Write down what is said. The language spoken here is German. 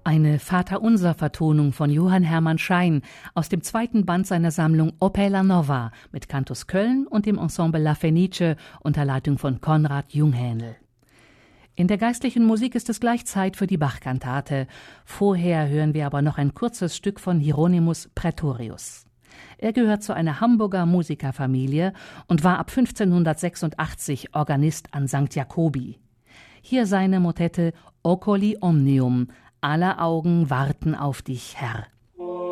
Eine Vaterunser-Vertonung von Johann Hermann Schein aus dem zweiten Band seiner Sammlung Opera Nova mit Cantus Köln und dem Ensemble La Fenice unter Leitung von Konrad Junghänel. In der geistlichen Musik ist es gleich Zeit für die Bach-Kantate. Vorher hören wir aber noch ein kurzes Stück von Hieronymus Praetorius. Er gehört zu einer Hamburger Musikerfamilie und war ab 1586 Organist an St. Jacobi. Hier seine Motette Oculi Omnium, aller Augen warten auf dich, Herr.